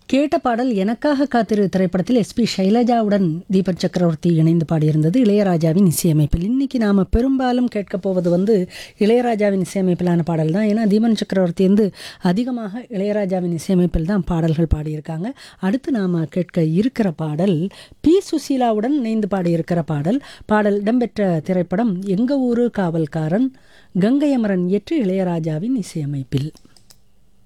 கேட்ட பாடல் எனக்காக காத்திரு திரைப்படத்தில் எஸ்பி சைலஜாவுடன் தீபன் சக்கரவர்த்தி இணைந்து பாடியிருந்தது இளையராஜாவின் இசையமைப்பில். இன்னைக்கு நாம் பெரும்பாலும் கேட்க போவது இளையராஜாவின் இசையமைப்பிலான பாடல் தான். ஏன்னா தீபன் சக்கரவர்த்தி அதிகமாக இளையராஜாவின் இசையமைப்பில் தான் பாடல்கள் பாடியிருக்காங்க. அடுத்து நாம் கேட்க இருக்கிற பாடல் பி சுசீலாவுடன் இணைந்து பாடியிருக்கிற பாடல். இடம்பெற்ற திரைப்படம் எங்க ஊரு காவல்காரன், கங்கை அமரன் இயற்றி இளையராஜாவின் இசையமைப்பில்.